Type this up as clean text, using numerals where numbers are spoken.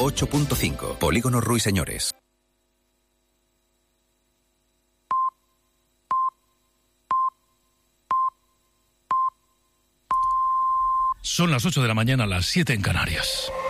8.5. Polígono Ruiseñores. Son las 8 de la mañana, las 7 en Canarias.